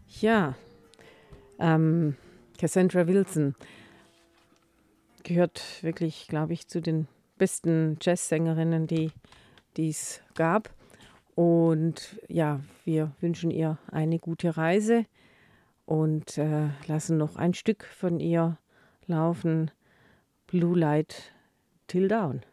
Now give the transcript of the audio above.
Ja, Cassandra Wilson gehört wirklich, glaube ich, zu den besten Jazzsängerinnen, die es gab. Und ja, wir wünschen ihr eine gute Reise und lassen noch ein Stück von ihr laufen, Blue Light Till Dawn.